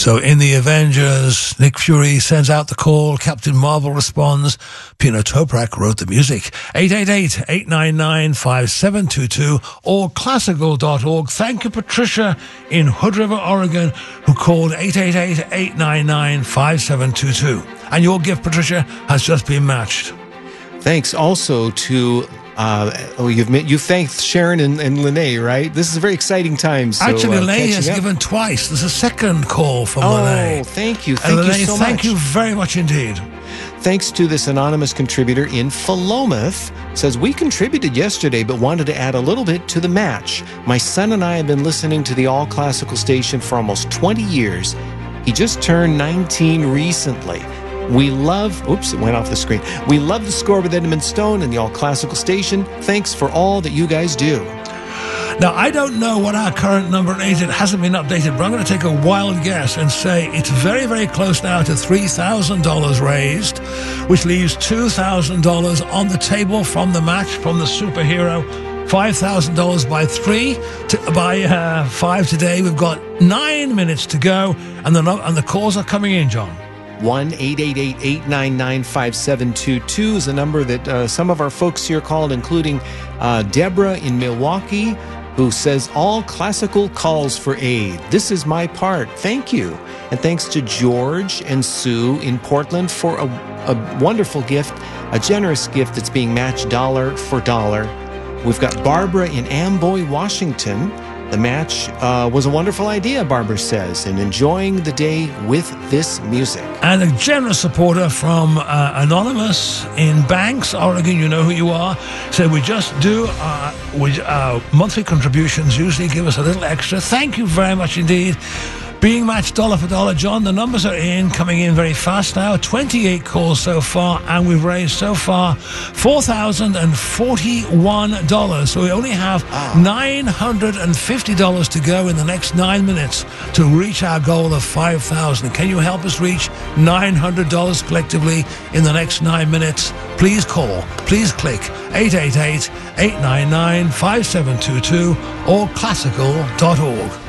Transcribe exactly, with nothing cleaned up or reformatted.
So in the Avengers, Nick Fury sends out the call, Captain Marvel responds, Pino Toprak wrote the music. eight eight eight, eight nine nine, five seven two two or classical dot org. Thank you, Patricia in Hood River, Oregon, who called eight eight eight, eight nine nine, five seven two two. And your gift, Patricia, has just been matched. Thanks also to... Uh, oh, you've you thanked Sharon and, and Lene, right? This is a very exciting time. So, Actually, uh, Lene has up. given twice. There's a second call from oh, Lene. Oh, thank you. Thank and you Lene, so thank much. you very much indeed. Thanks to this anonymous contributor in Philomath. Says, we contributed yesterday but wanted to add a little bit to the match. My son and I have been listening to the All Classical station for almost twenty years. He just turned nineteen recently. We love, oops, it went off the screen. We love the score with Edmund Stone and the All Classical station. Thanks for all that you guys do. Now, I don't know what our current number is. It hasn't been updated, but I'm going to take a wild guess and say it's very, very close now to three thousand dollars raised, which leaves two thousand dollars on the table from the match, from the superhero. five thousand dollars by three, to, by uh, five today. We've got nine minutes to go, and the, and the calls are coming in, John. one eight eight eight, eight nine nine, five seven two two is a number that uh, some of our folks here called, including uh, Deborah in Milwaukee, who says, all classical calls for aid. This is my part. Thank you. And thanks to George and Sue in Portland for a, a wonderful gift, a generous gift that's being matched dollar for dollar. We've got Barbara in Amboy, Washington. The match uh, was a wonderful idea, Barbara says, and enjoying the day with this music. And a generous supporter from uh, Anonymous in Banks, Oregon, you know who you are, said we just do uh, we, uh, monthly contributions, usually give us a little extra. Thank you very much indeed. Being matched dollar for dollar, John, the numbers are in, coming in very fast now. twenty-eight calls so far, and we've raised so far four thousand forty-one dollars. So we only have ah. nine hundred fifty dollars to go in the next nine minutes to reach our goal of five thousand dollars. Can you help us reach nine hundred dollars collectively in the next nine minutes? Please call, please click eight eight eight, eight nine nine, five seven two two or classical dot org.